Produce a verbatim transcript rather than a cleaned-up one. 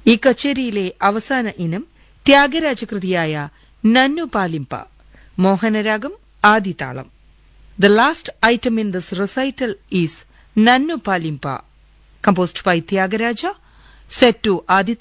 ഈ കച്ചേരിയിലെ അവസാന ഇനം ത്യാഗരാജകൃതിയായ നന്നു പാലിംപ, മോഹനരാഗം, ആദിതാളം. The last item in this recital is Nannu Palimpa, composed by Tyagaraja, set to Adi